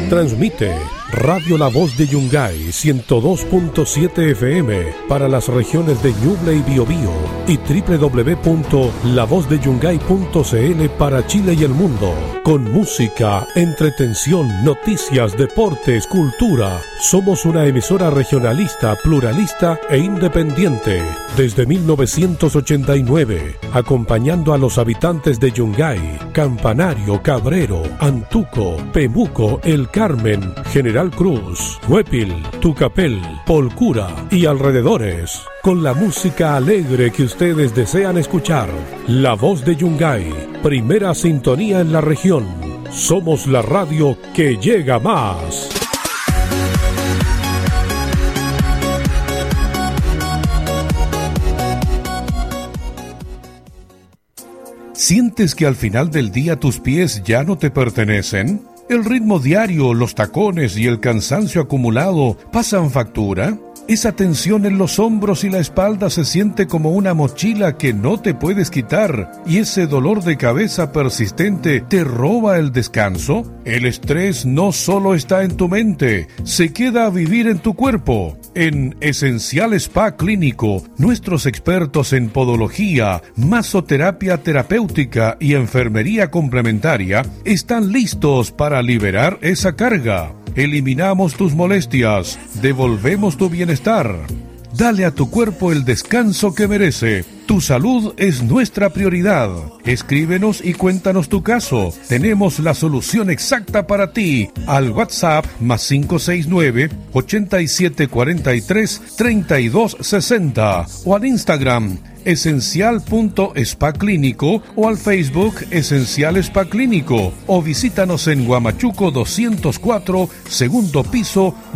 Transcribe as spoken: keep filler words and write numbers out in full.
Transmite Radio La Voz de Yungay ciento dos punto siete F M para las regiones de Ñuble y Biobío y doble u doble u doble u punto la voz de yungay punto c l para Chile y el mundo. Con música, entretención, noticias, deportes, cultura. Somos una emisora regionalista, pluralista e independiente. Desde mil novecientos ochenta y nueve, acompañando a los habitantes de Yungay, Campanario, Cabrero, Antuco, Pemuco, El Carmen, General Cruz, Huépil, Tucapel, Polcura y alrededores, con la música alegre que ustedes desean escuchar. La Voz de Yungay, primera sintonía en la región. Somos la radio que llega más. ¿Sientes que al final del día tus pies ya no te pertenecen? ¿El ritmo diario, los tacones y el cansancio acumulado pasan factura? Esa tensión en los hombros y la espalda se siente como una mochila que no te puedes quitar, y ese dolor de cabeza persistente te roba el descanso. El estrés no solo está en tu mente, se queda a vivir en tu cuerpo. En Esencial Spa Clínico, nuestros expertos en podología, masoterapia terapéutica y enfermería complementaria están listos para liberar esa carga. Eliminamos tus molestias, devolvemos tu bienestar. Dale a tu cuerpo el descanso que merece. Tu salud es nuestra prioridad. Escríbenos y cuéntanos tu caso. Tenemos la solución exacta para ti. Al WhatsApp más cinco seis nueve, ochenta y siete cuarenta y tres, treinta y dos sesenta o al Instagram esencial punto spa clínico o al Facebook Esencial Spa Clínico o visítanos en Huamachuco doscientos cuatro, segundo piso,